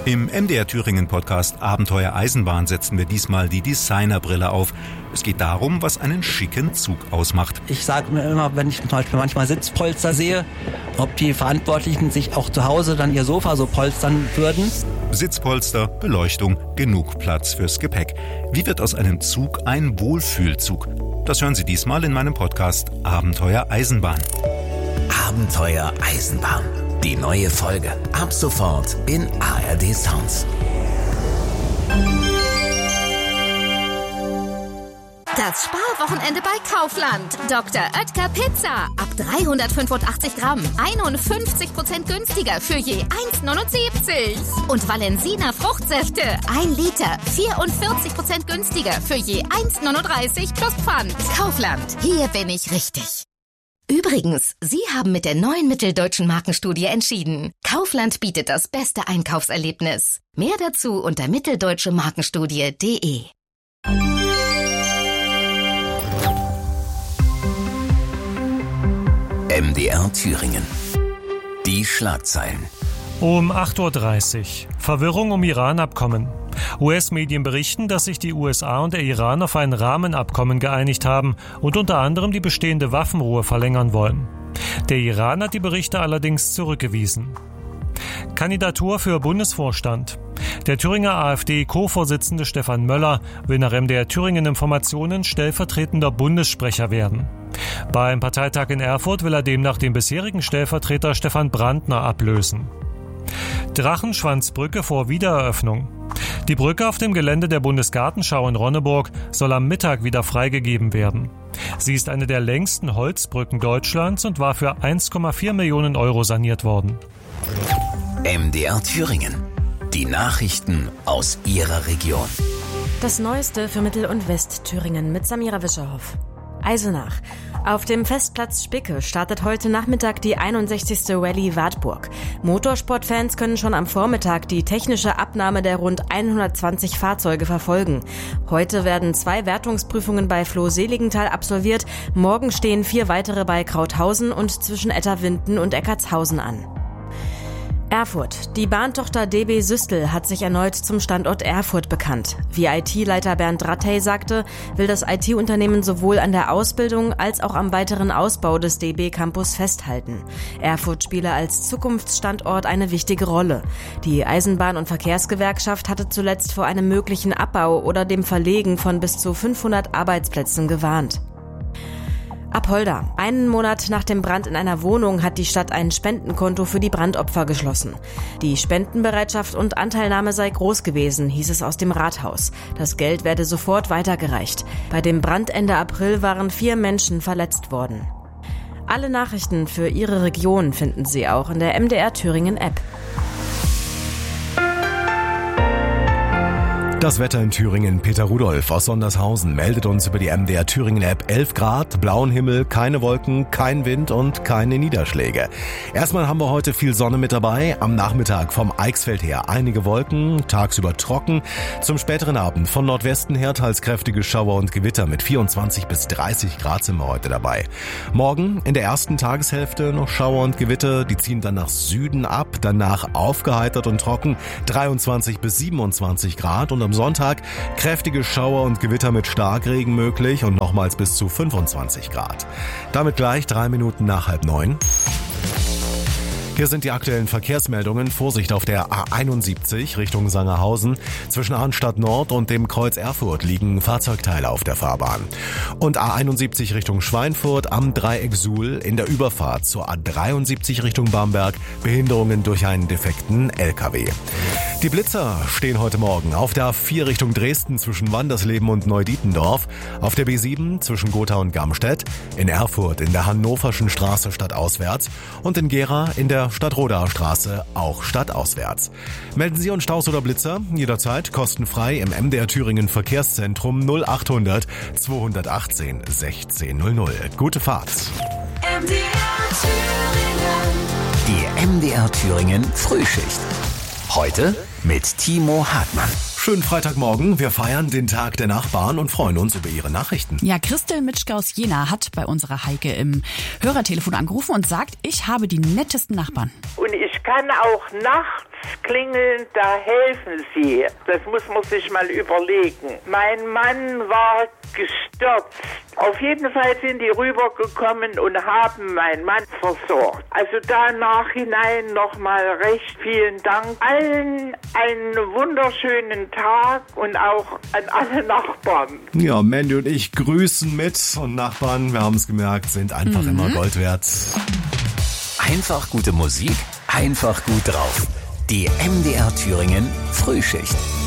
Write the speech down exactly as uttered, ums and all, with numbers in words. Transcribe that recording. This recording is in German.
Im M D R Thüringen Podcast Abenteuer Eisenbahn setzen wir diesmal die Designerbrille auf. Es geht darum, was einen schicken Zug ausmacht. Ich sage mir immer, wenn ich zum Beispiel manchmal Sitzpolster sehe, ob die Verantwortlichen sich auch zu Hause dann ihr Sofa so polstern würden. Sitzpolster, Beleuchtung, genug Platz fürs Gepäck. Wie wird aus einem Zug ein Wohlfühlzug? Das hören Sie diesmal in meinem Podcast Abenteuer Eisenbahn. Abenteuer Eisenbahn. Die neue Folge. Ab sofort in A R D Sounds. Das Sparwochenende bei Kaufland. Doktor Oetker Pizza. Ab dreihundertfünfundachtzig Gramm. einundfünfzig Prozent günstiger für je eins neunundsiebzig. Und Valensina Fruchtsäfte. ein Liter. vierundvierzig Prozent günstiger für je eins neununddreißig plus Pfand. Kaufland. Hier bin ich richtig. Übrigens, Sie haben mit der neuen Mitteldeutschen Markenstudie entschieden. Kaufland bietet das beste Einkaufserlebnis. Mehr dazu unter mitteldeutsche markenstudie punkt de. M D R Thüringen. Die Schlagzeilen. Um acht Uhr dreißig. Verwirrung um Iran-Abkommen. U S-Medien berichten, dass sich die U S A und der Iran auf ein Rahmenabkommen geeinigt haben und unter anderem die bestehende Waffenruhe verlängern wollen. Der Iran hat die Berichte allerdings zurückgewiesen. Kandidatur für Bundesvorstand. Der Thüringer AfD-Co-Vorsitzende Stefan Möller will nach M D R Thüringen Informationen stellvertretender Bundessprecher werden. Beim Parteitag in Erfurt will er demnach den bisherigen Stellvertreter Stefan Brandner ablösen. Drachenschwanzbrücke vor Wiedereröffnung. Die Brücke auf dem Gelände der Bundesgartenschau in Ronneburg soll am Mittag wieder freigegeben werden. Sie ist eine der längsten Holzbrücken Deutschlands und war für eins Komma vier Millionen Euro saniert worden. M D R Thüringen. Die Nachrichten aus Ihrer Region. Das Neueste für Mittel- und Westthüringen mit Samira Wischerhoff. Eisenach. Auf dem Festplatz Spicke startet heute Nachmittag die einundsechzigste Rallye Wartburg. Motorsportfans können schon am Vormittag die technische Abnahme der rund hundertzwanzig Fahrzeuge verfolgen. Heute werden zwei Wertungsprüfungen bei Floh-Seligenthal absolviert. Morgen stehen vier weitere bei Krauthausen und zwischen Etterwinden und Eckartshausen an. Erfurt. Die Bahntochter D B Systel hat sich erneut zum Standort Erfurt bekannt. Wie I T-Leiter Bernd Rattey sagte, will das I T-Unternehmen sowohl an der Ausbildung als auch am weiteren Ausbau des D B-Campus festhalten. Erfurt spiele als Zukunftsstandort eine wichtige Rolle. Die Eisenbahn- und Verkehrsgewerkschaft hatte zuletzt vor einem möglichen Abbau oder dem Verlegen von bis zu fünfhundert Arbeitsplätzen gewarnt. Apolda. Einen Monat nach dem Brand in einer Wohnung hat die Stadt ein Spendenkonto für die Brandopfer geschlossen. Die Spendenbereitschaft und Anteilnahme sei groß gewesen, hieß es aus dem Rathaus. Das Geld werde sofort weitergereicht. Bei dem Brand Ende April waren vier Menschen verletzt worden. Alle Nachrichten für Ihre Region finden Sie auch in der M D R Thüringen App. Das Wetter in Thüringen. Peter Rudolph aus Sondershausen meldet uns über die M D R Thüringen App. elf Grad, blauen Himmel, keine Wolken, kein Wind und keine Niederschläge. Erstmal haben wir heute viel Sonne mit dabei. Am Nachmittag vom Eichsfeld her einige Wolken, tagsüber trocken. Zum späteren Abend von Nordwesten her teils kräftige Schauer und Gewitter mit vierundzwanzig bis dreißig Grad sind wir heute dabei. Morgen in der ersten Tageshälfte noch Schauer und Gewitter. Die ziehen dann nach Süden ab, danach aufgeheitert und trocken. dreiundzwanzig bis siebenundzwanzig Grad und am Sonntag kräftige Schauer und Gewitter mit Starkregen möglich und nochmals bis zu fünfundzwanzig Grad. Damit gleich drei Minuten nach halb neun. Hier sind die aktuellen Verkehrsmeldungen. Vorsicht auf der A einundsiebzig Richtung Sangerhausen. Zwischen Arnstadt Nord und dem Kreuz Erfurt liegen Fahrzeugteile auf der Fahrbahn. Und A einundsiebzig Richtung Schweinfurt am Dreieck Suhl in der Überfahrt zur A dreiundsiebzig Richtung Bamberg. Behinderungen durch einen defekten L K W. Die Blitzer stehen heute Morgen auf der A vier Richtung Dresden zwischen Wandersleben und Neudietendorf, auf der B sieben zwischen Gotha und Gamstedt, in Erfurt in der Hannoverschen Straße stadtauswärts und in Gera in der Stadtrodaer Straße auch stadtauswärts. Melden Sie uns Staus oder Blitzer jederzeit kostenfrei im M D R Thüringen Verkehrszentrum null achthundert zweihundertachtzehn sechzehn null null. Gute Fahrt. M D R Thüringen. Die M D R Thüringen Frühschicht. Heute mit Timo Hartmann. Schönen Freitagmorgen. Wir feiern den Tag der Nachbarn und freuen uns über Ihre Nachrichten. Ja, Christel Mitschke aus Jena hat bei unserer Heike im Hörertelefon angerufen und sagt, ich habe die nettesten Nachbarn. Und ich kann auch nachts klingeln, da helfen sie. Das muss man sich mal überlegen. Mein Mann war gestürzt. Auf jeden Fall sind die rübergekommen und haben meinen Mann versorgt. Also da nachhinein nochmal recht vielen Dank. Allen einen wunderschönen Tag und auch an alle Nachbarn. Ja, Mandy und ich grüßen mit und Nachbarn, wir haben es gemerkt, sind einfach mhm. immer Gold wert. Einfach gute Musik, einfach gut drauf. Die M D R Thüringen Frühschicht.